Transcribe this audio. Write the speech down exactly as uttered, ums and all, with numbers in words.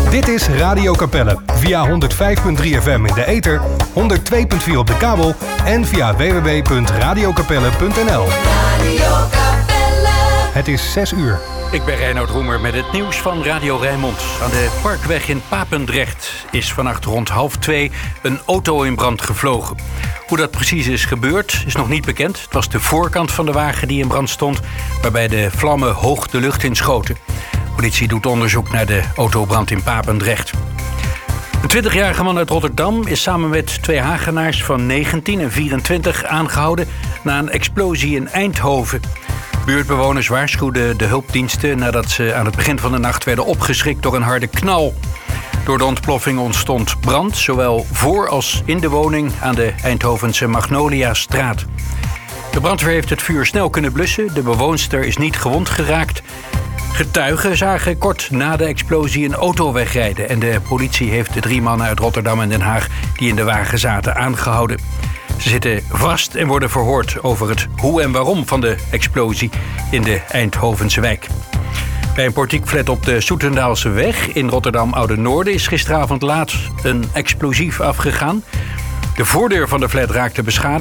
Dit is Radio Capelle via honderd vijf komma drie F M in de ether, honderd twee komma vier op de kabel en via w w w punt radio capelle punt n l. Radio Capelle. Het is zes uur. Ik ben Reinoud Roemer met het nieuws van Radio Rijnmond. Aan de Parkweg in Papendrecht is vannacht rond half twee een auto in brand gevlogen. Hoe dat precies is gebeurd is nog niet bekend. Het was de voorkant van de wagen die in brand stond, waarbij de vlammen hoog de lucht inschoten. De politie doet onderzoek naar de autobrand in Papendrecht. Een twintigjarige man uit Rotterdam is samen met twee Hagenaars van negentien en vierentwintig aangehouden na een explosie in Eindhoven. Buurtbewoners waarschuwden de hulpdiensten nadat ze aan het begin van de nacht werden opgeschrikt door een harde knal. Door de ontploffing ontstond brand, zowel voor als in de woning aan de Eindhovense Magnoliastraat. De brandweer heeft het vuur snel kunnen blussen. De bewoonster is niet gewond geraakt. Getuigen zagen kort na de explosie een auto wegrijden en de politie heeft de drie mannen uit Rotterdam en Den Haag die in de wagen zaten aangehouden. Ze zitten vast en worden verhoord over het hoe en waarom van de explosie in de Eindhovense wijk. Bij een portiekflat op de Soetendaalse weg in Rotterdam-Oude-Noorden is gisteravond laat een explosief afgegaan. De voordeur van de flat raakte beschadigd.